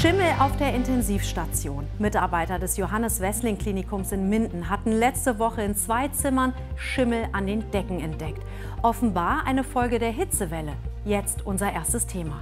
Schimmel auf der Intensivstation. Mitarbeiter des Johannes-Wessling-Klinikums in Minden hatten letzte Woche in 2 Zimmern Schimmel an den Decken entdeckt. Offenbar eine Folge der Hitzewelle. Jetzt unser erstes Thema.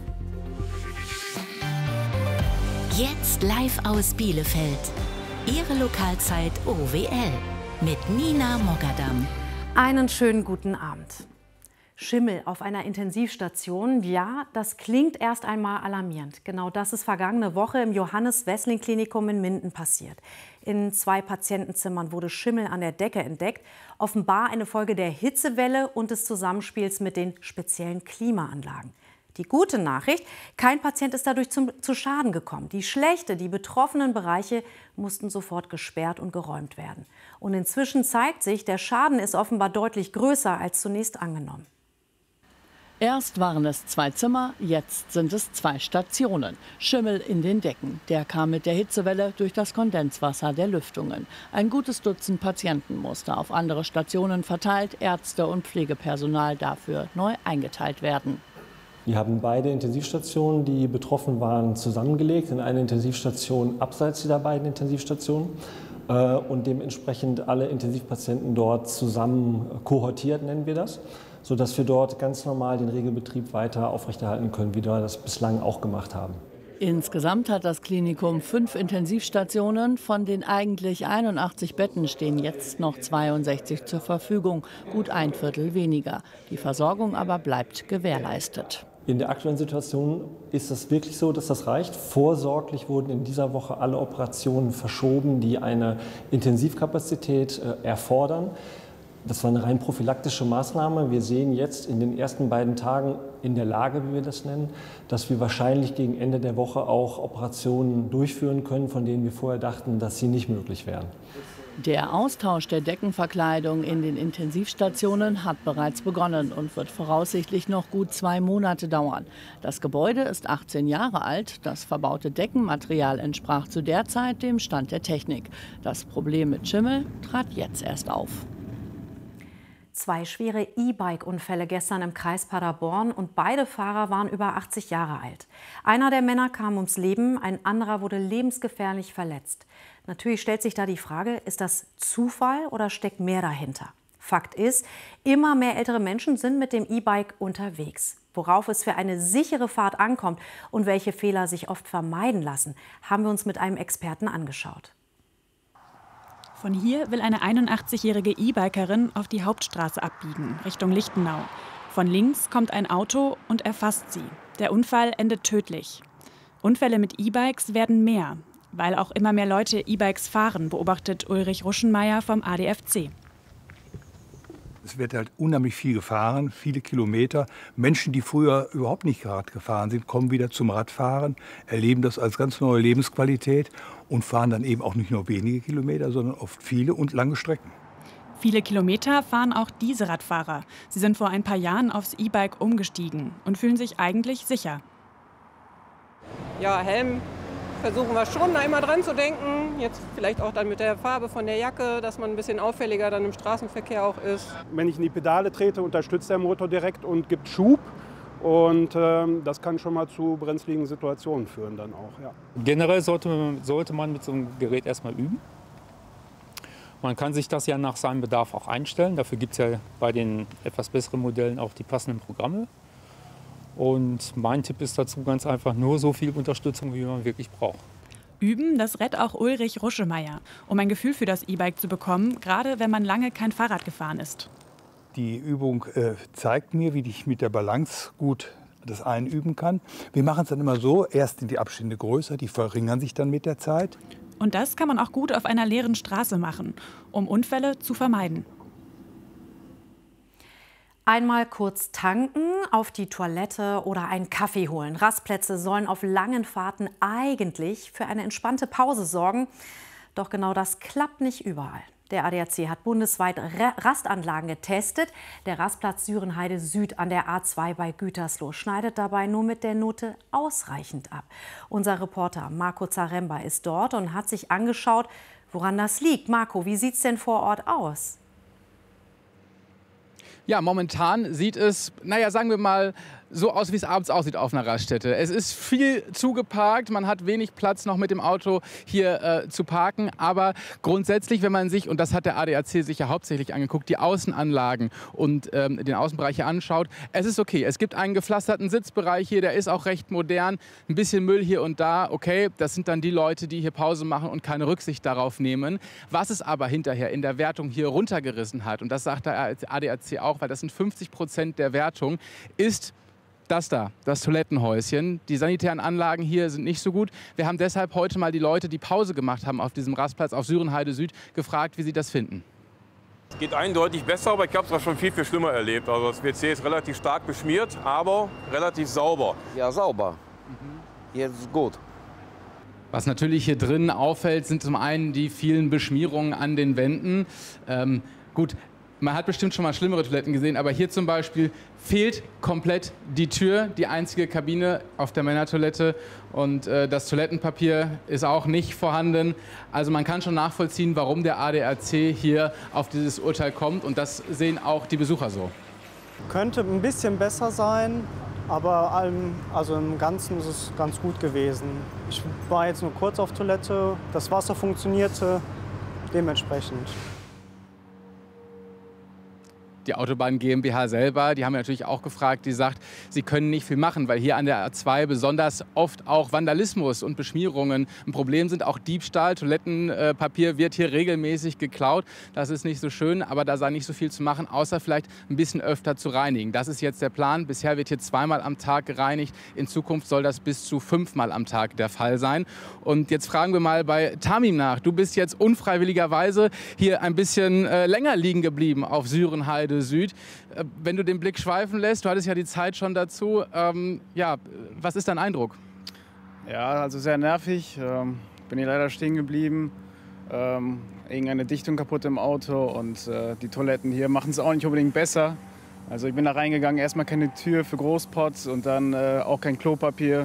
Jetzt live aus Bielefeld. Ihre Lokalzeit OWL mit Nina Mogadam. Einen schönen guten Abend. Schimmel auf einer Intensivstation, ja, das klingt erst einmal alarmierend. Genau das ist vergangene Woche im Johannes-Wessling-Klinikum in Minden passiert. In 2 Patientenzimmern wurde Schimmel an der Decke entdeckt. Offenbar eine Folge der Hitzewelle und des Zusammenspiels mit den speziellen Klimaanlagen. Die gute Nachricht, kein Patient ist dadurch zu Schaden gekommen. Die schlechte, die betroffenen Bereiche mussten sofort gesperrt und geräumt werden. Und inzwischen zeigt sich, der Schaden ist offenbar deutlich größer als zunächst angenommen. Erst waren es 2 Zimmer, jetzt sind es 2 Stationen. Schimmel in den Decken. Der kam mit der Hitzewelle durch das Kondenswasser der Lüftungen. Ein gutes Dutzend Patienten musste auf andere Stationen verteilt, Ärzte und Pflegepersonal dafür neu eingeteilt werden. Wir haben beide Intensivstationen, die betroffen waren, zusammengelegt in eine Intensivstation abseits dieser beiden Intensivstationen und dementsprechend alle Intensivpatienten dort zusammen kohortiert, nennen wir das, sodass wir dort ganz normal den Regelbetrieb weiter aufrechterhalten können, wie wir das bislang auch gemacht haben. Insgesamt hat das Klinikum 5 Intensivstationen. Von den eigentlich 81 Betten stehen jetzt noch 62 zur Verfügung, gut ein Viertel weniger. Die Versorgung aber bleibt gewährleistet. In der aktuellen Situation ist es wirklich so, dass das reicht. Vorsorglich wurden in dieser Woche alle Operationen verschoben, die eine Intensivkapazität erfordern. Das war eine rein prophylaktische Maßnahme. Wir sehen jetzt in den ersten beiden Tagen in der Lage, wie wir das nennen, dass wir wahrscheinlich gegen Ende der Woche auch Operationen durchführen können, von denen wir vorher dachten, dass sie nicht möglich wären. Der Austausch der Deckenverkleidung in den Intensivstationen hat bereits begonnen und wird voraussichtlich noch gut 2 Monate dauern. Das Gebäude ist 18 Jahre alt. Das verbaute Deckenmaterial entsprach zu der Zeit dem Stand der Technik. Das Problem mit Schimmel trat jetzt erst auf. 2 schwere E-Bike-Unfälle gestern im Kreis Paderborn und beide Fahrer waren über 80 Jahre alt. Einer der Männer kam ums Leben, ein anderer wurde lebensgefährlich verletzt. Natürlich stellt sich da die Frage, ist das Zufall oder steckt mehr dahinter? Fakt ist, immer mehr ältere Menschen sind mit dem E-Bike unterwegs. Worauf es für eine sichere Fahrt ankommt und welche Fehler sich oft vermeiden lassen, haben wir uns mit einem Experten angeschaut. Von hier will eine 81-jährige E-Bikerin auf die Hauptstraße abbiegen, Richtung Lichtenau. Von links kommt ein Auto und erfasst sie. Der Unfall endet tödlich. Unfälle mit E-Bikes werden mehr, weil auch immer mehr Leute E-Bikes fahren, beobachtet Ulrich Ruschenmeier vom ADFC. Es wird halt unheimlich viel gefahren, viele Kilometer. Menschen, die früher überhaupt nicht Rad gefahren sind, kommen wieder zum Radfahren, erleben das als ganz neue Lebensqualität und fahren dann eben auch nicht nur wenige Kilometer, sondern oft viele und lange Strecken. Viele Kilometer fahren auch diese Radfahrer. Sie sind vor ein paar Jahren aufs E-Bike umgestiegen und fühlen sich eigentlich sicher. Ja, Helm versuchen wir schon, da immer dran zu denken. Jetzt vielleicht auch dann mit der Farbe von der Jacke, dass man ein bisschen auffälliger dann im Straßenverkehr auch ist. Wenn ich in die Pedale trete, unterstützt der Motor direkt und gibt Schub. Und das kann schon mal zu brenzligen Situationen führen dann auch. Ja. Generell sollte man mit so einem Gerät erstmal üben. Man kann sich das ja nach seinem Bedarf auch einstellen. Dafür gibt es ja bei den etwas besseren Modellen auch die passenden Programme. Und mein Tipp ist dazu ganz einfach nur so viel Unterstützung, wie man wirklich braucht. Üben, das rät auch Ulrich Ruschemeier, um ein Gefühl für das E-Bike zu bekommen, gerade wenn man lange kein Fahrrad gefahren ist. Die Übung zeigt mir, wie ich mit der Balance gut das einüben kann. Wir machen es dann immer so, erst sind die Abstände größer, die verringern sich dann mit der Zeit. Und das kann man auch gut auf einer leeren Straße machen, um Unfälle zu vermeiden. Einmal kurz tanken, auf die Toilette oder einen Kaffee holen. Rastplätze sollen auf langen Fahrten eigentlich für eine entspannte Pause sorgen. Doch genau das klappt nicht überall. Der ADAC hat bundesweit Rastanlagen getestet. Der Rastplatz Sürenheide Süd an der A2 bei Gütersloh schneidet dabei nur mit der Note ausreichend ab. Unser Reporter Marco Zaremba ist dort und hat sich angeschaut, woran das liegt. Marco, wie sieht es denn vor Ort aus? Ja, momentan sieht es, naja, sagen wir mal, so aus, wie es abends aussieht auf einer Raststätte. Es ist viel zugeparkt, man hat wenig Platz noch mit dem Auto hier zu parken. Aber grundsätzlich, wenn man sich, und das hat der ADAC sich ja hauptsächlich angeguckt, die Außenanlagen und den Außenbereich hier anschaut, es ist okay. Es gibt einen gepflasterten Sitzbereich hier, der ist auch recht modern. Ein bisschen Müll hier und da, okay, das sind dann die Leute, die hier Pause machen und keine Rücksicht darauf nehmen. Was es aber hinterher in der Wertung hier runtergerissen hat, und das sagt der ADAC auch, weil das sind 50% der Wertung, ist das da, das Toilettenhäuschen. Die sanitären Anlagen hier sind nicht so gut. Wir haben deshalb heute mal die Leute, die Pause gemacht haben auf diesem Rastplatz auf Syrenheide Süd, gefragt, wie sie das finden. Es geht eindeutig besser, aber ich habe es auch schon viel schlimmer erlebt. Also das WC ist relativ stark beschmiert, aber relativ sauber. Ja, sauber. Jetzt gut. Was natürlich hier drin auffällt, sind zum einen die vielen Beschmierungen an den Wänden. Gut, man hat bestimmt schon mal schlimmere Toiletten gesehen, aber hier zum Beispiel fehlt komplett die Tür, die einzige Kabine auf der Männertoilette, und das Toilettenpapier ist auch nicht vorhanden. Also man kann schon nachvollziehen, warum der ADAC hier auf dieses Urteil kommt, und das sehen auch die Besucher so. Könnte ein bisschen besser sein, aber im Ganzen ist es ganz gut gewesen. Ich war jetzt nur kurz auf Toilette, das Wasser funktionierte dementsprechend. Die Autobahn GmbH selber, die haben wir natürlich auch gefragt, die sagt, sie können nicht viel machen, weil hier an der A2 besonders oft auch Vandalismus und Beschmierungen ein Problem sind. Auch Diebstahl, Toilettenpapier wird hier regelmäßig geklaut. Das ist nicht so schön, aber da sei nicht so viel zu machen, außer vielleicht ein bisschen öfter zu reinigen. Das ist jetzt der Plan. Bisher wird hier 2-mal am Tag gereinigt. In Zukunft soll das bis zu 5-mal am Tag der Fall sein. Und jetzt fragen wir mal bei Tamim nach. Du bist jetzt unfreiwilligerweise hier ein bisschen länger liegen geblieben auf Syrenheide Süd. Wenn du den Blick schweifen lässt, du hattest ja die Zeit schon dazu, ja, was ist dein Eindruck? Ja, also sehr nervig. Bin hier leider stehen geblieben. Irgendeine Dichtung kaputt im Auto, und die Toiletten hier machen es auch nicht unbedingt besser. Also ich bin da reingegangen, erstmal keine Tür für Großpots und dann auch kein Klopapier.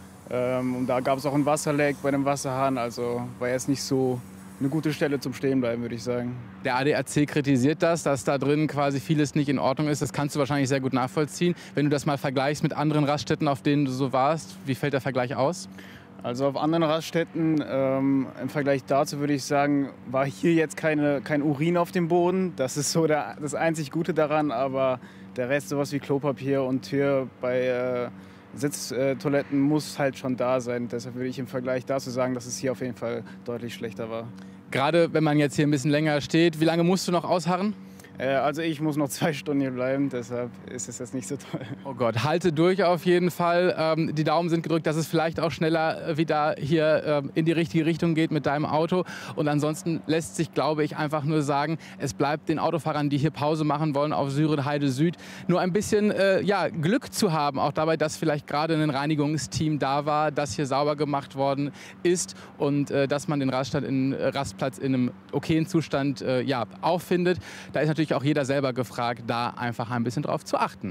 Und da gab es auch ein Wasserleck bei dem Wasserhahn, also war jetzt nicht so eine gute Stelle zum Stehenbleiben, würde ich sagen. Der ADAC kritisiert das, dass da drin quasi vieles nicht in Ordnung ist. Das kannst du wahrscheinlich sehr gut nachvollziehen. Wenn du das mal vergleichst mit anderen Raststätten, auf denen du so warst, wie fällt der Vergleich aus? Also auf anderen Raststätten, im Vergleich dazu würde ich sagen, war hier jetzt kein Urin auf dem Boden. Das ist so das einzig Gute daran, aber der Rest, sowas wie Klopapier und Tür bei Sitztoiletten, muss halt schon da sein. Deshalb würde ich im Vergleich dazu sagen, dass es hier auf jeden Fall deutlich schlechter war. Gerade wenn man jetzt hier ein bisschen länger steht, wie lange musst du noch ausharren? Also ich muss noch 2 Stunden hier bleiben, deshalb ist es jetzt nicht so toll. Oh Gott, halte durch auf jeden Fall. Die Daumen sind gedrückt, dass es vielleicht auch schneller wieder hier in die richtige Richtung geht mit deinem Auto. Und ansonsten lässt sich, glaube ich, einfach nur sagen, es bleibt den Autofahrern, die hier Pause machen wollen auf Syrenheide Süd, nur ein bisschen Glück zu haben, auch dabei, dass vielleicht gerade ein Reinigungsteam da war, das hier sauber gemacht worden ist, und dass man den Rastplatz in einem okayen Zustand auffindet. Da ist natürlich auch jeder selber gefragt, da einfach ein bisschen drauf zu achten.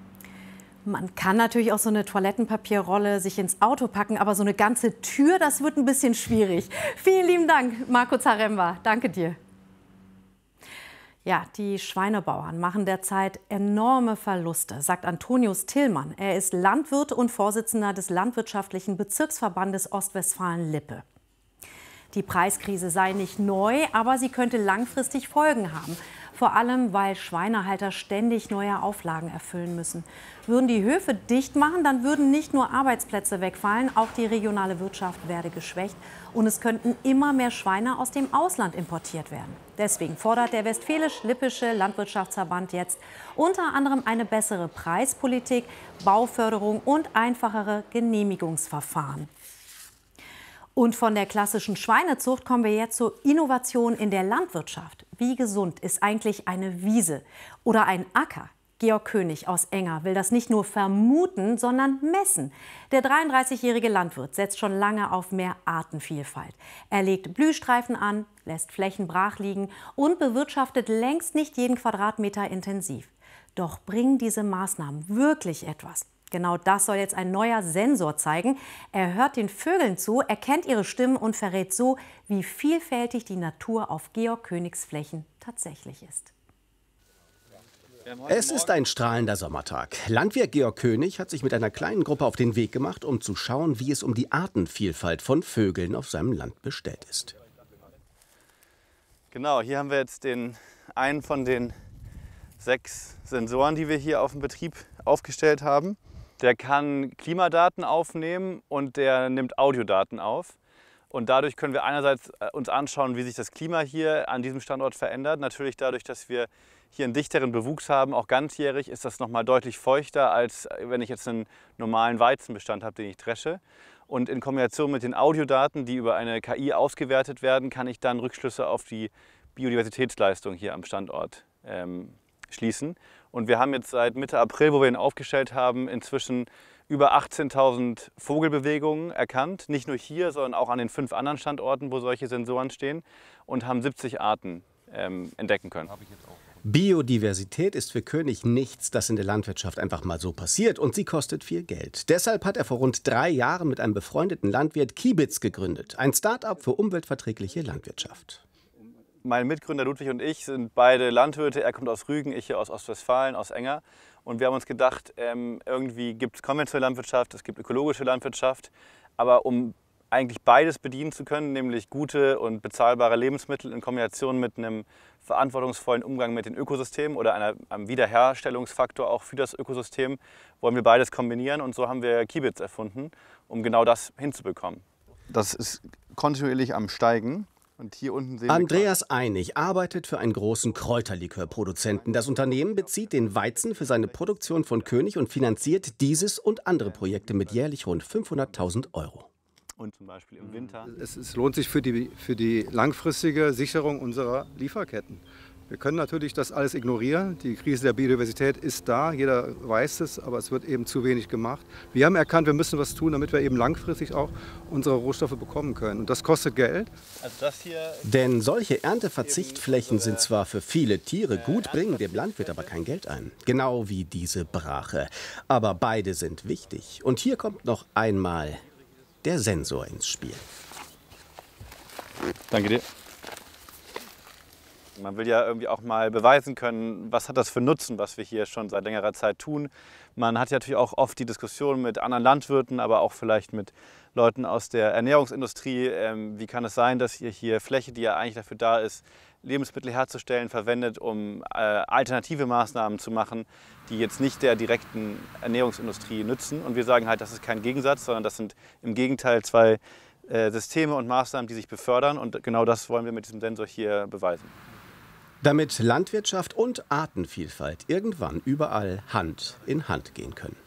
Man kann natürlich auch so eine Toilettenpapierrolle sich ins Auto packen, aber so eine ganze Tür, das wird ein bisschen schwierig. Vielen lieben Dank, Marco Zaremba. Danke dir. Ja, die Schweinebauern machen derzeit enorme Verluste, sagt Antonius Tillmann. Er ist Landwirt und Vorsitzender des Landwirtschaftlichen Bezirksverbandes Ostwestfalen-Lippe. Die Preiskrise sei nicht neu, aber sie könnte langfristig Folgen haben. Vor allem, weil Schweinehalter ständig neue Auflagen erfüllen müssen. Würden die Höfe dicht machen, dann würden nicht nur Arbeitsplätze wegfallen, auch die regionale Wirtschaft werde geschwächt. Und es könnten immer mehr Schweine aus dem Ausland importiert werden. Deswegen fordert der Westfälisch-Lippische Landwirtschaftsverband jetzt unter anderem eine bessere Preispolitik, Bauförderung und einfachere Genehmigungsverfahren. Und von der klassischen Schweinezucht kommen wir jetzt zur Innovation in der Landwirtschaft. Wie gesund ist eigentlich eine Wiese oder ein Acker? Georg König aus Enger will das nicht nur vermuten, sondern messen. Der 33-jährige Landwirt setzt schon lange auf mehr Artenvielfalt. Er legt Blühstreifen an, lässt Flächen brach liegen und bewirtschaftet längst nicht jeden Quadratmeter intensiv. Doch bringen diese Maßnahmen wirklich etwas? Genau das soll jetzt ein neuer Sensor zeigen. Er hört den Vögeln zu, erkennt ihre Stimmen und verrät so, wie vielfältig die Natur auf Georg Königs Flächen tatsächlich ist. Es ist ein strahlender Sommertag. Landwirt Georg König hat sich mit einer kleinen Gruppe auf den Weg gemacht, um zu schauen, wie es um die Artenvielfalt von Vögeln auf seinem Land bestellt ist. Genau, hier haben wir jetzt einen von den 6 Sensoren, die wir hier auf dem Betrieb aufgestellt haben. Der kann Klimadaten aufnehmen und der nimmt Audiodaten auf. Und dadurch können wir einerseits uns anschauen, wie sich das Klima hier an diesem Standort verändert. Natürlich dadurch, dass wir hier einen dichteren Bewuchs haben, auch ganzjährig, ist das nochmal deutlich feuchter, als wenn ich jetzt einen normalen Weizenbestand habe, den ich dresche. Und in Kombination mit den Audiodaten, die über eine KI ausgewertet werden, kann ich dann Rückschlüsse auf die Biodiversitätsleistung hier am Standort schließen. Und wir haben jetzt seit Mitte April, wo wir ihn aufgestellt haben, inzwischen über 18.000 Vogelbewegungen erkannt. Nicht nur hier, sondern auch an den 5 anderen Standorten, wo solche Sensoren stehen. Und haben 70 Arten entdecken können. Biodiversität ist für König nichts, das in der Landwirtschaft einfach mal so passiert, und sie kostet viel Geld. Deshalb hat er vor rund 3 Jahren mit einem befreundeten Landwirt Kibitz gegründet, ein Start-up für umweltverträgliche Landwirtschaft. Mein Mitgründer Ludwig und ich sind beide Landwirte. Er kommt aus Rügen, ich hier aus Ostwestfalen, aus Enger. Und wir haben uns gedacht, irgendwie gibt es konventionelle Landwirtschaft, es gibt ökologische Landwirtschaft. Aber um eigentlich beides bedienen zu können, nämlich gute und bezahlbare Lebensmittel in Kombination mit einem verantwortungsvollen Umgang mit den Ökosystemen oder einem Wiederherstellungsfaktor auch für das Ökosystem, wollen wir beides kombinieren. Und so haben wir Kibitz erfunden, um genau das hinzubekommen. Das ist kontinuierlich am Steigen. Und hier unten sehen Andreas Einig arbeitet für einen großen Kräuterlikörproduzenten. Das Unternehmen bezieht den Weizen für seine Produktion von König und finanziert dieses und andere Projekte mit jährlich rund 500.000 €. Und zum Beispiel im Winter. Es lohnt sich für die langfristige Sicherung unserer Lieferketten. Wir können natürlich das alles ignorieren. Die Krise der Biodiversität ist da, jeder weiß es, aber es wird eben zu wenig gemacht. Wir haben erkannt, wir müssen was tun, damit wir eben langfristig auch unsere Rohstoffe bekommen können. Und das kostet Geld. Also das hier Denn solche Ernteverzichtflächen sind zwar für viele Tiere gut, bringen dem Landwirt aber kein Geld ein. Genau wie diese Brache. Aber beide sind wichtig. Und hier kommt noch einmal der Sensor ins Spiel. Danke dir. Man will ja irgendwie auch mal beweisen können, was hat das für Nutzen, was wir hier schon seit längerer Zeit tun. Man hat ja natürlich auch oft die Diskussion mit anderen Landwirten, aber auch vielleicht mit Leuten aus der Ernährungsindustrie. Wie kann es sein, dass ihr hier Fläche, die ja eigentlich dafür da ist, Lebensmittel herzustellen, verwendet, um alternative Maßnahmen zu machen, die jetzt nicht der direkten Ernährungsindustrie nützen. Und wir sagen halt, das ist kein Gegensatz, sondern das sind im Gegenteil 2 Systeme und Maßnahmen, die sich befördern. Und genau das wollen wir mit diesem Sensor hier beweisen. Damit Landwirtschaft und Artenvielfalt irgendwann überall Hand in Hand gehen können.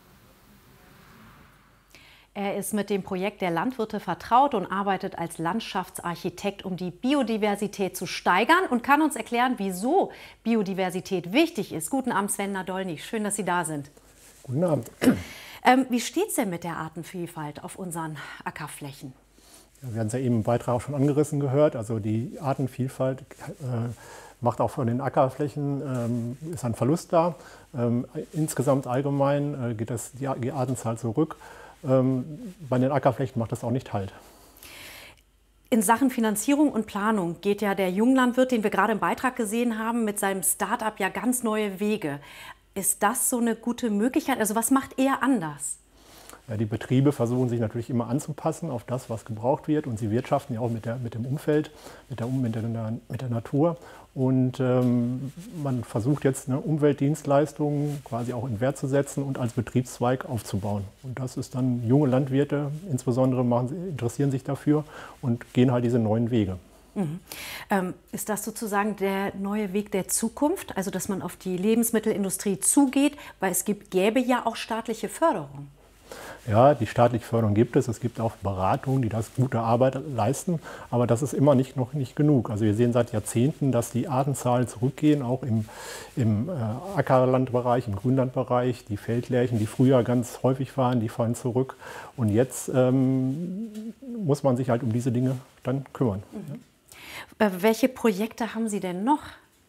Er ist mit dem Projekt der Landwirte vertraut und arbeitet als Landschaftsarchitekt, um die Biodiversität zu steigern, und kann uns erklären, wieso Biodiversität wichtig ist. Guten Abend, Sven Nadolny. Schön, dass Sie da sind. Guten Abend. Wie steht es denn mit der Artenvielfalt auf unseren Ackerflächen? Ja, wir haben es ja eben im Beitrag auch schon angerissen gehört. Also die Artenvielfalt macht auch von den Ackerflächen ist ein Verlust da. Insgesamt allgemein geht die Artenzahl zurück. Bei den Ackerflächen macht das auch nicht Halt. In Sachen Finanzierung und Planung geht ja der Junglandwirt, den wir gerade im Beitrag gesehen haben, mit seinem Start-up ja ganz neue Wege. Ist das so eine gute Möglichkeit? Also was macht er anders? Ja, die Betriebe versuchen sich natürlich immer anzupassen auf das, was gebraucht wird, und sie wirtschaften ja auch mit dem Umfeld, mit der Natur. Und man versucht jetzt eine Umweltdienstleistung quasi auch in Wert zu setzen und als Betriebszweig aufzubauen. Und das ist dann, junge Landwirte insbesondere interessieren sich dafür und gehen halt diese neuen Wege. Mhm. Ist das sozusagen der neue Weg der Zukunft, also dass man auf die Lebensmittelindustrie zugeht, weil es gäbe ja auch staatliche Förderung? Ja, die staatliche Förderung gibt es. Es gibt auch Beratungen, die das gute Arbeit leisten. Aber das ist immer noch nicht genug. Also wir sehen seit Jahrzehnten, dass die Artenzahlen zurückgehen, auch im Ackerlandbereich, im Grünlandbereich. Die Feldlärchen, die früher ganz häufig waren, die fallen zurück. Und jetzt muss man sich halt um diese Dinge dann kümmern. Mhm. Welche Projekte haben Sie denn noch?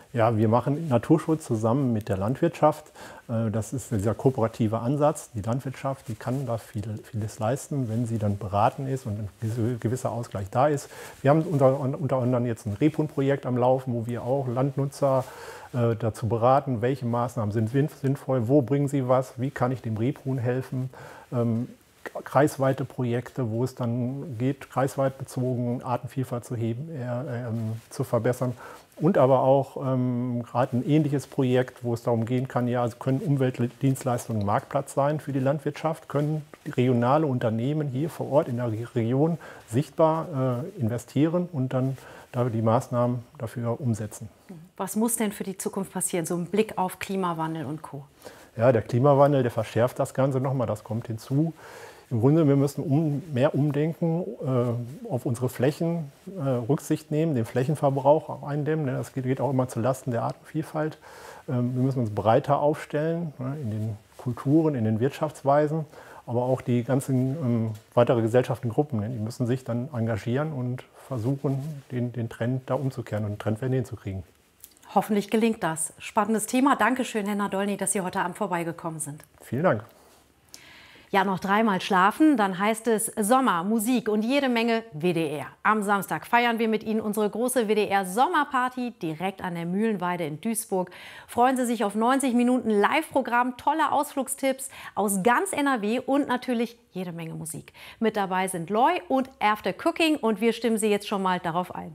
Ja, wir machen Naturschutz zusammen mit der Landwirtschaft. Das ist dieser kooperative Ansatz. Die Landwirtschaft, die kann da vieles leisten, wenn sie dann beraten ist und ein gewisser Ausgleich da ist. Wir haben unter anderem jetzt ein Rebhuhn-Projekt am Laufen, wo wir auch Landnutzer dazu beraten, welche Maßnahmen sind sinnvoll, wo bringen sie was, wie kann ich dem Rebhuhn helfen. Kreisweite Projekte, wo es dann geht, kreisweit bezogen Artenvielfalt zu verbessern. Und aber auch gerade ein ähnliches Projekt, wo es darum gehen kann, ja, also können Umweltdienstleistungen Marktplatz sein für die Landwirtschaft, können regionale Unternehmen hier vor Ort in der Region sichtbar investieren und dann die Maßnahmen dafür umsetzen. Was muss denn für die Zukunft passieren, so im Blick auf Klimawandel und Co.? Ja, der Klimawandel, der verschärft das Ganze nochmal, das kommt hinzu. Im Grunde, wir müssen mehr umdenken, auf unsere Flächen Rücksicht nehmen, den Flächenverbrauch auch eindämmen. Das geht auch immer zulasten der Artenvielfalt. Wir müssen uns breiter aufstellen, in den Kulturen, in den Wirtschaftsweisen, aber auch die ganzen weitere Gesellschaftsgruppen, die müssen sich dann engagieren und versuchen, den Trend da umzukehren und eine Trendwende hinzukriegen. Hoffentlich gelingt das. Spannendes Thema. Dankeschön, Herr Nadolny, dass Sie heute Abend vorbeigekommen sind. Vielen Dank. Ja, noch dreimal schlafen, dann heißt es Sommer, Musik und jede Menge WDR. Am Samstag feiern wir mit Ihnen unsere große WDR-Sommerparty direkt an der Mühlenweide in Duisburg. Freuen Sie sich auf 90 Minuten Live-Programm, tolle Ausflugstipps aus ganz NRW und natürlich jede Menge Musik. Mit dabei sind Loy und After Cooking und wir stimmen Sie jetzt schon mal darauf ein.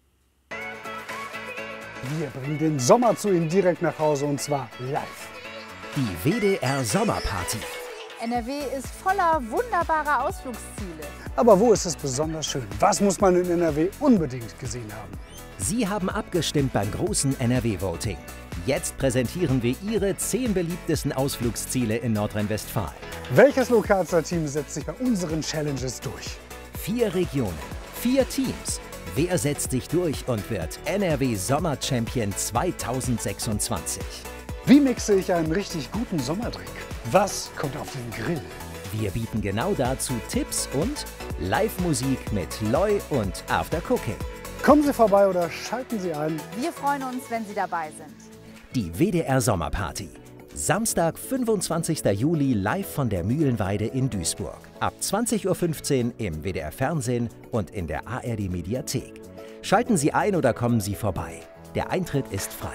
Wir bringen den Sommer zu Ihnen direkt nach Hause und zwar live. Die WDR-Sommerparty. NRW ist voller wunderbarer Ausflugsziele. Aber wo ist es besonders schön? Was muss man in NRW unbedingt gesehen haben? Sie haben abgestimmt beim großen NRW-Voting. Jetzt präsentieren wir Ihre 10 beliebtesten Ausflugsziele in Nordrhein-Westfalen. Welches Lokalzeit-Team setzt sich bei unseren Challenges durch? 4 Regionen, 4 Teams. Wer setzt sich durch und wird NRW-Sommer-Champion 2026? Wie mixe ich einen richtig guten Sommerdrink? Was kommt auf den Grill? Wir bieten genau dazu Tipps und Live-Musik mit Loy und After Cooking. Kommen Sie vorbei oder schalten Sie ein. Wir freuen uns, wenn Sie dabei sind. Die WDR-Sommerparty. Samstag, 25. Juli, live von der Mühlenweide in Duisburg. Ab 20:15 Uhr im WDR-Fernsehen und in der ARD-Mediathek. Schalten Sie ein oder kommen Sie vorbei. Der Eintritt ist frei.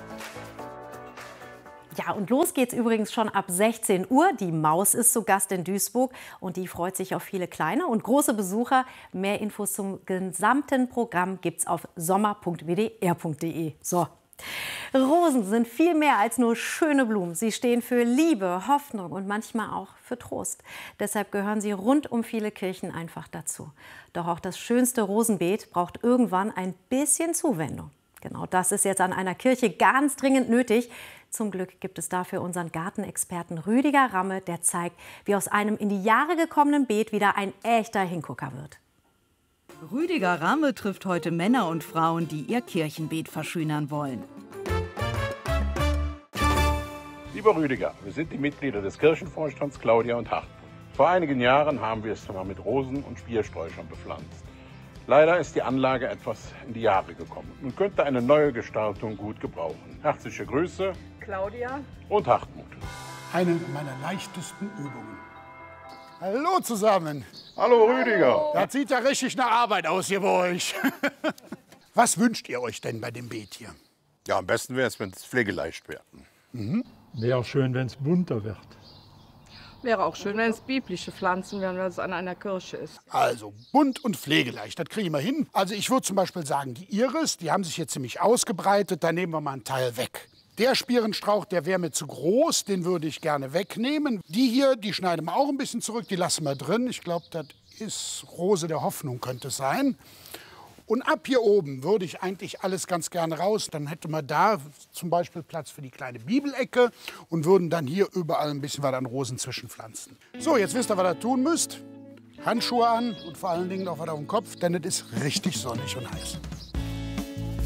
Ja, und los geht's übrigens schon ab 16 Uhr. Die Maus ist zu Gast in Duisburg und die freut sich auf viele kleine und große Besucher. Mehr Infos zum gesamten Programm gibt's auf sommer.wdr.de. So. Rosen sind viel mehr als nur schöne Blumen. Sie stehen für Liebe, Hoffnung und manchmal auch für Trost. Deshalb gehören sie rund um viele Kirchen einfach dazu. Doch auch das schönste Rosenbeet braucht irgendwann ein bisschen Zuwendung. Genau das ist jetzt an einer Kirche ganz dringend nötig. Zum Glück gibt es dafür unseren Gartenexperten Rüdiger Ramme, der zeigt, wie aus einem in die Jahre gekommenen Beet wieder ein echter Hingucker wird. Rüdiger Ramme trifft heute Männer und Frauen, die ihr Kirchenbeet verschönern wollen. Lieber Rüdiger, wir sind die Mitglieder des Kirchenvorstands Claudia und Hartmut. Vor einigen Jahren haben wir es mal mit Rosen und Spiersträuchern bepflanzt. Leider ist die Anlage etwas in die Jahre gekommen und könnte eine neue Gestaltung gut gebrauchen. Herzliche Grüße, Claudia und Hartmut. Eine meiner leichtesten Übungen. Hallo zusammen. Hallo Rüdiger. Das sieht ja richtig nach Arbeit aus hier bei euch. Was wünscht ihr euch denn bei dem Beet hier? Ja, am besten wäre es, wenn es pflegeleicht wäre. Wäre auch schön, wenn es bunter wird. wäre auch schön, wenn es biblische Pflanzen wären, wenn es an einer Kirche ist. Also bunt und pflegeleicht, das kriegen wir hin. Also ich würde zum Beispiel sagen, die Iris, die haben sich hier ziemlich ausgebreitet, da nehmen wir mal einen Teil weg. Der Spierenstrauch, der wäre mir zu groß, den würde ich gerne wegnehmen. Die hier, die schneiden wir auch ein bisschen zurück, die lassen wir drin. Ich glaube, das ist Rose der Hoffnung, könnte es sein. Und ab hier oben würde ich eigentlich alles ganz gerne raus. Dann hätte man da zum Beispiel Platz für die kleine Bibelecke und würden dann hier überall ein bisschen was an Rosen zwischenpflanzen. So, jetzt wisst ihr, was ihr tun müsst. Handschuhe an und vor allen Dingen auch was auf dem Kopf, denn es ist richtig sonnig und heiß.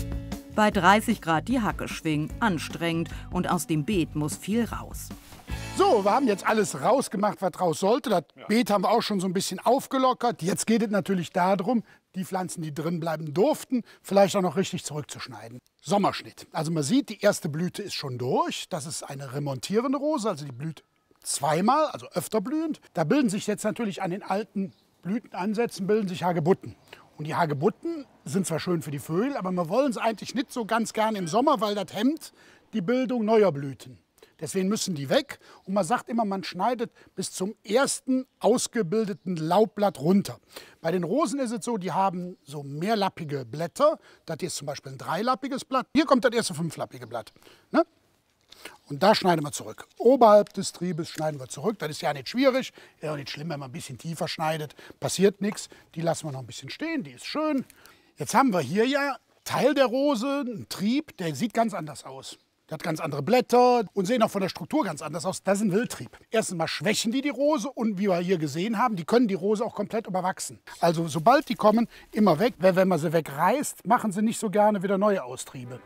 Bei 30 Grad die Hacke schwingen, anstrengend und aus dem Beet muss viel raus. So, wir haben jetzt alles rausgemacht, was raus sollte. Das Beet haben wir auch schon so ein bisschen aufgelockert. Jetzt geht es natürlich darum, die Pflanzen, die drin bleiben durften, vielleicht auch noch richtig zurückzuschneiden. Sommerschnitt. Also man sieht, die erste Blüte ist schon durch. Das ist eine remontierende Rose, also die blüht zweimal, also öfter blühend. Da bilden sich jetzt natürlich an den alten Blütenansätzen bilden sich Hagebutten. Und die Hagebutten sind zwar schön für die Vögel, aber wir wollen sie eigentlich nicht so ganz gern im Sommer, weil das hemmt die Bildung neuer Blüten. Deswegen müssen die weg. Und man sagt immer, man schneidet bis zum ersten ausgebildeten Laubblatt runter. Bei den Rosen ist es so, die haben so mehrlappige Blätter. Das hier ist zum Beispiel ein dreilappiges Blatt. Hier kommt das erste fünflappige Blatt. Ne? Und da schneiden wir zurück. Oberhalb des Triebes schneiden wir zurück. Das ist ja nicht schwierig. Ist auch nicht schlimm, wenn man ein bisschen tiefer schneidet. Passiert nichts. Die lassen wir noch ein bisschen stehen. Die ist schön. Jetzt haben wir hier ja Teil der Rose, einen Trieb, der sieht ganz anders aus. Der hat ganz andere Blätter und sehen auch von der Struktur ganz anders aus. Das ist ein Wildtrieb. Erstens mal schwächen die Rose und wie wir hier gesehen haben, die können die Rose auch komplett überwachsen. Also sobald die kommen, immer weg. Wenn man sie wegreißt, machen sie nicht so gerne wieder neue Austriebe.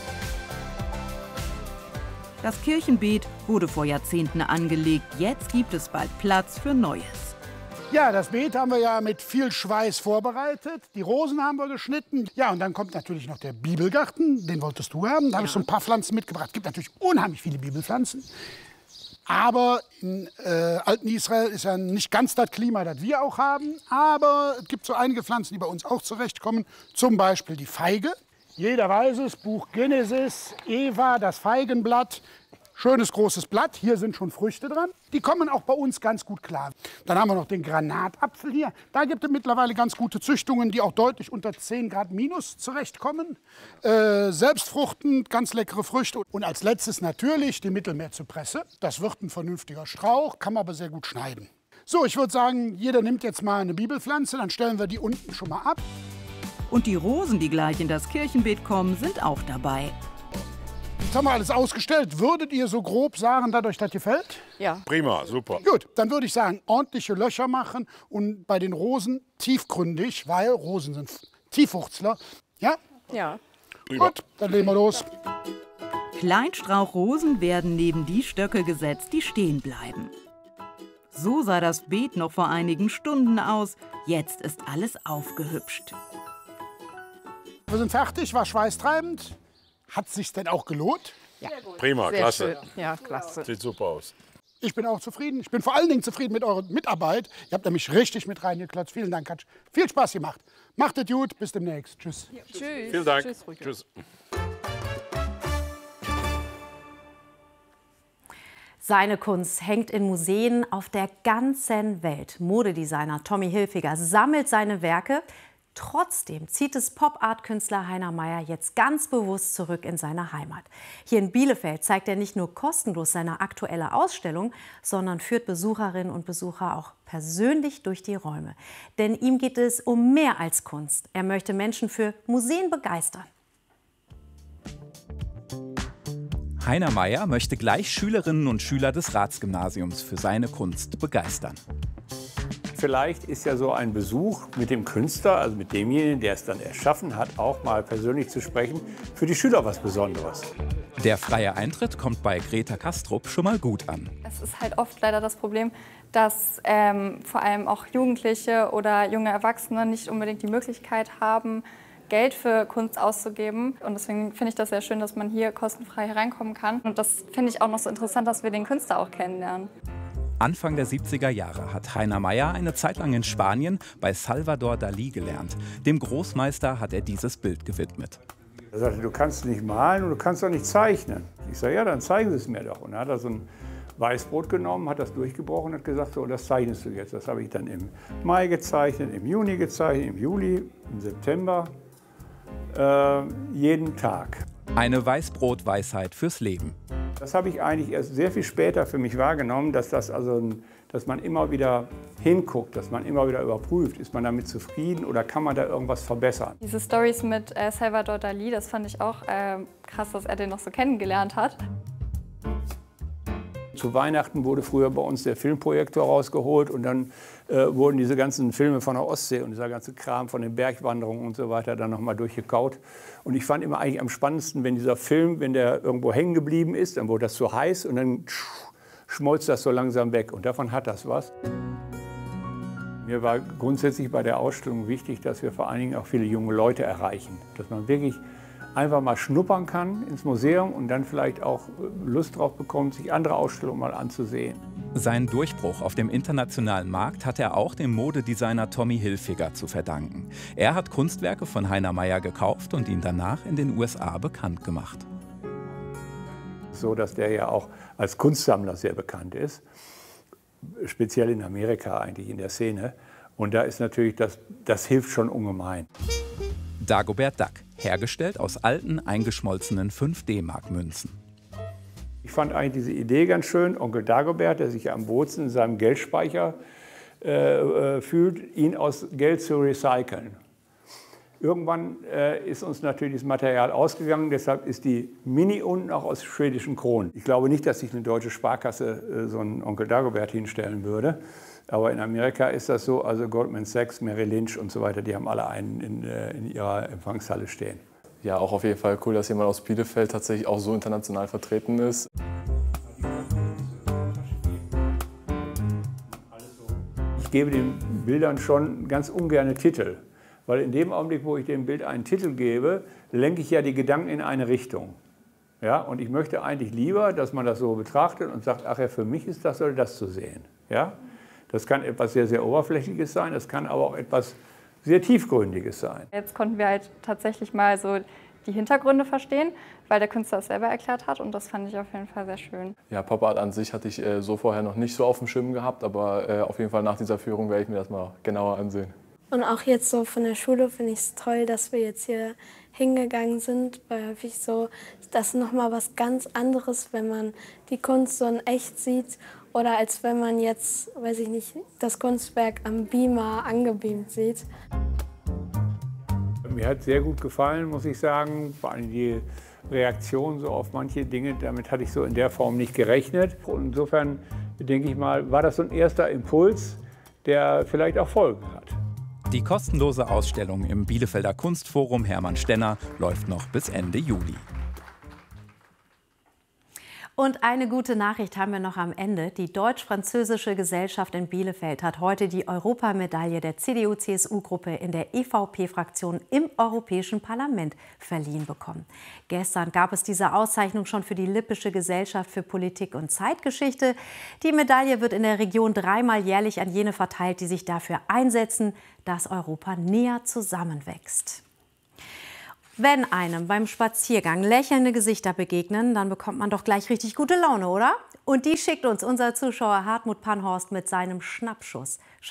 Das Kirchenbeet wurde vor Jahrzehnten angelegt. Jetzt gibt es bald Platz für Neues. Ja, das Beet haben wir ja mit viel Schweiß vorbereitet. Die Rosen haben wir geschnitten. Ja, und dann kommt natürlich noch der Bibelgarten. Den wolltest du haben. Da habe ich so ein paar Pflanzen mitgebracht. Es gibt natürlich unheimlich viele Bibelpflanzen. Aber in alten Israel ist ja nicht ganz das Klima, das wir auch haben. Aber es gibt so einige Pflanzen, die bei uns auch zurechtkommen. Zum Beispiel die Feige. Jeder weiß es, Buch Genesis, Eva, das Feigenblatt. Schönes großes Blatt, hier sind schon Früchte dran. Die kommen auch bei uns ganz gut klar. Dann haben wir noch den Granatapfel hier. Da gibt es mittlerweile ganz gute Züchtungen, die auch deutlich unter 10 Grad minus zurechtkommen. Selbstfruchtend, ganz leckere Früchte. Und als letztes natürlich die Mittelmeerzypresse. Das wird ein vernünftiger Strauch, kann man aber sehr gut schneiden. So, ich würde sagen, jeder nimmt jetzt mal eine Bibelpflanze, dann stellen wir die unten schon mal ab. Und die Rosen, die gleich in das Kirchenbeet kommen, sind auch dabei. Jetzt haben wir alles ausgestellt. Würdet ihr so grob sagen, dass euch das gefällt? Ja. Prima, super. Gut, dann würde ich sagen, ordentliche Löcher machen und bei den Rosen tiefgründig, weil Rosen sind Tiefwurzler. Ja? Ja. Gut, dann legen wir los. Kleinstrauchrosen werden neben die Stöcke gesetzt, die stehen bleiben. So sah das Beet noch vor einigen Stunden aus. Jetzt ist alles aufgehübscht. Wir sind fertig, war schweißtreibend. Hat es sich denn auch gelohnt? Ja. Prima, Sehr klasse. schön. Ja, klasse. Sieht super aus. Ich bin auch zufrieden. Ich bin vor allen Dingen zufrieden mit eurer Mitarbeit. Ihr habt nämlich richtig mit reingeklotzt. Vielen Dank, Katsch. Viel Spaß gemacht. Macht es gut. Bis demnächst. Tschüss. Ja, tschüss. Vielen Dank. Tschüss. Tschüss. Seine Kunst hängt in Museen auf der ganzen Welt. Modedesigner Tommy Hilfiger sammelt seine Werke. Trotzdem zieht es Pop-Art-Künstler Heiner Meyer jetzt ganz bewusst zurück in seine Heimat. Hier in Bielefeld zeigt er nicht nur kostenlos seine aktuelle Ausstellung, sondern führt Besucherinnen und Besucher auch persönlich durch die Räume. Denn ihm geht es um mehr als Kunst. Er möchte Menschen für Museen begeistern. Heiner Meyer möchte gleich Schülerinnen und Schüler des Ratsgymnasiums für seine Kunst begeistern. Vielleicht ist ja so ein Besuch mit dem Künstler, also mit demjenigen, der es dann erschaffen hat, auch mal persönlich zu sprechen, für die Schüler was Besonderes. Der freie Eintritt kommt bei Greta Kastrup schon mal gut an. Es ist halt oft leider das Problem, dass vor allem auch Jugendliche oder junge Erwachsene nicht unbedingt die Möglichkeit haben, Geld für Kunst auszugeben. Und deswegen finde ich das sehr schön, dass man hier kostenfrei hereinkommen kann. Und das finde ich auch noch so interessant, dass wir den Künstler auch kennenlernen. Anfang der 70er Jahre hat Heiner Meyer eine Zeit lang in Spanien bei Salvador Dalí gelernt. Dem Großmeister hat er dieses Bild gewidmet. Er sagte, du kannst nicht malen und du kannst auch nicht zeichnen. Ich sage, ja, dann zeigen Sie es mir doch. Und dann hat er so ein Weißbrot genommen, hat das durchgebrochen und hat gesagt, so, das zeichnest du jetzt. Das habe ich dann im Mai gezeichnet, im Juni gezeichnet, im Juli, im September, jeden Tag. Eine Weißbrot-Weisheit fürs Leben. Das habe ich eigentlich erst sehr viel später für mich wahrgenommen, dass man immer wieder hinguckt, dass man immer wieder überprüft, ist man damit zufrieden oder kann man da irgendwas verbessern. Diese Storys mit Salvador Dalí, das fand ich auch krass, dass er den noch so kennengelernt hat. Zu Weihnachten wurde früher bei uns der Filmprojektor rausgeholt und dann wurden diese ganzen Filme von der Ostsee und dieser ganze Kram von den Bergwanderungen und so weiter dann nochmal durchgekaut. Und ich fand immer eigentlich am spannendsten, wenn dieser Film, wenn der irgendwo hängen geblieben ist, dann wurde das so heiß und dann schmolz das so langsam weg. Und davon hat das was. Mir war grundsätzlich bei der Ausstellung wichtig, dass wir vor allen Dingen auch viele junge Leute erreichen. Dass man wirklich einfach mal schnuppern kann ins Museum und dann vielleicht auch Lust drauf bekommt, sich andere Ausstellungen mal anzusehen. Seinen Durchbruch auf dem internationalen Markt hat er auch dem Modedesigner Tommy Hilfiger zu verdanken. Er hat Kunstwerke von Heiner Meyer gekauft und ihn danach in den USA bekannt gemacht. So, dass der ja auch als Kunstsammler sehr bekannt ist, speziell in Amerika eigentlich in der Szene. Und da ist natürlich, das hilft schon ungemein. Dagobert Duck, hergestellt aus alten, eingeschmolzenen 5D-Mark-Münzen. Ich fand eigentlich diese Idee ganz schön, Onkel Dagobert, der sich ja am wohlsten in seinem Geldspeicher fühlt, ihn aus Geld zu recyceln. Irgendwann ist uns natürlich das Material ausgegangen, deshalb ist die Mini unten auch aus schwedischen Kronen. Ich glaube nicht, dass sich eine deutsche Sparkasse so einen Onkel Dagobert hinstellen würde. Aber in Amerika ist das so, also Goldman Sachs, Merrill Lynch und so weiter, die haben alle einen in ihrer Empfangshalle stehen. Ja, auch auf jeden Fall cool, dass jemand aus Bielefeld tatsächlich auch so international vertreten ist. Ich gebe den Bildern schon ganz ungerne Titel, weil in dem Augenblick, wo ich dem Bild einen Titel gebe, lenke ich ja die Gedanken in eine Richtung. Ja, und ich möchte eigentlich lieber, dass man das so betrachtet und sagt, ach ja, für mich ist das oder das zu sehen. Ja? Das kann etwas sehr, sehr Oberflächliches sein, das kann aber auch etwas sehr Tiefgründiges sein. Jetzt konnten wir halt tatsächlich mal so die Hintergründe verstehen, weil der Künstler es selber erklärt hat und das fand ich auf jeden Fall sehr schön. Ja, Pop Art an sich hatte ich so vorher noch nicht so auf dem Schirm gehabt, aber auf jeden Fall nach dieser Führung werde ich mir das mal genauer ansehen. Und auch jetzt so von der Schule finde ich es toll, dass wir jetzt hier hingegangen sind, weil häufig so, das ist nochmal was ganz anderes, wenn man die Kunst so in echt sieht oder als wenn man jetzt, weiß ich nicht, das Kunstwerk am Beamer angebeamt sieht. Mir hat sehr gut gefallen, muss ich sagen, vor allem die Reaktion so auf manche Dinge, damit hatte ich so in der Form nicht gerechnet. Und insofern denke ich mal, war das so ein erster Impuls, der vielleicht auch Folgen hat. Die kostenlose Ausstellung im Bielefelder Kunstforum Hermann Stenner läuft noch bis Ende Juli. Und eine gute Nachricht haben wir noch am Ende. Die Deutsch-Französische Gesellschaft in Bielefeld hat heute die Europamedaille der CDU-CSU-Gruppe in der EVP-Fraktion im Europäischen Parlament verliehen bekommen. Gestern gab es diese Auszeichnung schon für die Lippische Gesellschaft für Politik und Zeitgeschichte. Die Medaille wird in der Region dreimal jährlich an jene verteilt, die sich dafür einsetzen, dass Europa näher zusammenwächst. Wenn einem beim Spaziergang lächelnde Gesichter begegnen, dann bekommt man doch gleich richtig gute Laune, oder? Und die schickt uns unser Zuschauer Hartmut Panhorst mit seinem Schnappschuss.